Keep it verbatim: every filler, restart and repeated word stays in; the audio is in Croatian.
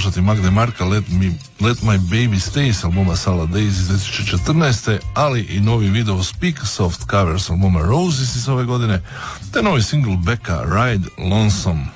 slušati Magde Marka Let, me, Let My Baby Stay s albuma Salad Days iz dvije tisuće četrnaeste, ali i novi video Speak Soft cover s albuma Roses iz ove godine, te novi single Becca Ride Lonesome.